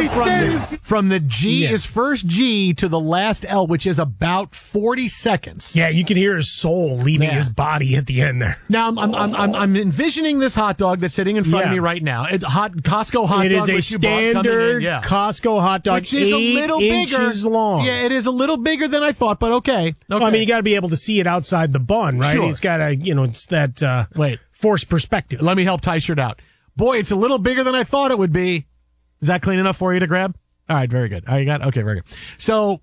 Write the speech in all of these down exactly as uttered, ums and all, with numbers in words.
from the, from the G, Yeah. his first G to the last L, which is about forty seconds. Yeah, you can hear his soul leaving Yeah. his body at the end there. Now, I'm, I'm, I'm, I'm, I'm envisioning this hot dog that's sitting in front of Yeah. me right now. It, hot Costco hot It dog, is a which you bought coming in, standard yeah. Costco hot dog, Which is a eight little bigger. inches long. Yeah, it is a little bigger than I thought, but okay. okay. Well, I mean, you got to be able to see it outside the bun, right? Sure. It's got to, you know, it's that uh, Wait. forced perspective. Let me help Tyshirt out. Boy, it's a little bigger than I thought it would be. Is that clean enough for you to grab? All right, very good. Oh, you got okay, very good. So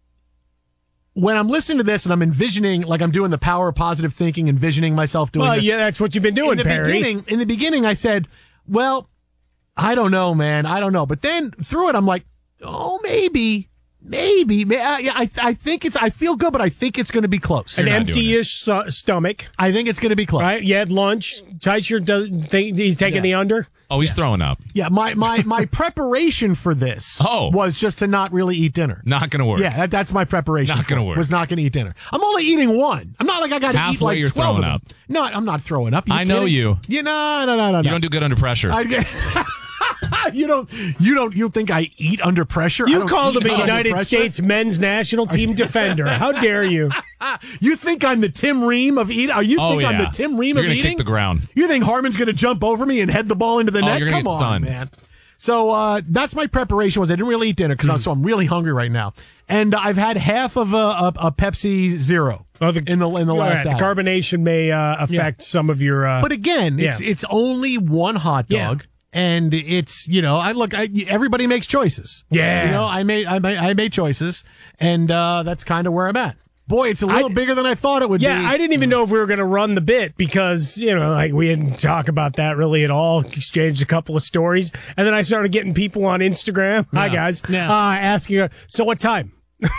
when I'm listening to this and I'm envisioning, like I'm doing the power of positive thinking, envisioning myself doing Well, this. yeah, that's what you've been doing, in the Perry. beginning, in the beginning, I said, well, I don't know, man. I don't know. But then through it, I'm like, oh, maybe. Maybe, uh, yeah, I, I think it's. I feel good, but I think it's going to be close. An You're not doing empty-ish su- stomach, I think it's going to be close. right? You had lunch. Tyshirt does think he's taking Yeah. the under. Oh, he's throwing up. Yeah, my my my preparation for this Oh. was just to not really eat dinner. Not going to work. Yeah, that, that's my preparation. Not gonna for it, work. Was not going to eat dinner. I'm only eating one. I'm not like I got to eat Halfway like you're twelve of throwing them. up. No, I'm not throwing up. You I know kidding? you. You no no no no. You no. don't do good under pressure. I get- you don't. You don't. You think I eat under pressure? I You don't called eat him a under United pressure. States men's national team defender. How dare you? You think I'm the Tim Ream of eating? Are you Oh, think I'm yeah. the Tim Ream You're of gonna eating? kick the ground. You think Harmon's going to jump over me and head the ball into the Oh, net? you're gonna Come get on, sunned. man. So uh, that's my preparation. Was I didn't really eat dinner because I'm so I'm really hungry right now, and I've had half of a, a, a Pepsi Zero Oh, the, in the in the all last right, the hour. carbonation may uh, affect some of your. Uh, But again, it's Yeah. it's only one hot dog. Yeah. And it's, you know, I look, I, everybody makes choices. Yeah. You know, I made, I made, I made choices, and uh, that's kind of where I'm at. Boy, it's a little I- bigger than I thought it would yeah, be. I didn't even know if we were going to run the bit because, you know, like we didn't talk about that really at all. Exchanged a couple of stories. And then I started getting people on Instagram. Hi, guys. Yeah. Uh, asking, uh, so what time?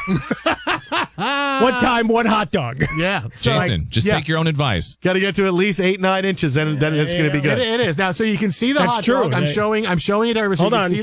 What time, what hot dog? Yeah. So Jason, I- just yeah. take your own advice. Got to get to at least eight, nine inches, then, then it's going to be good. It, it is. Now, so you can see the That's hot true. dog. I'm They- showing, I'm showing it there. So Hold you can on. see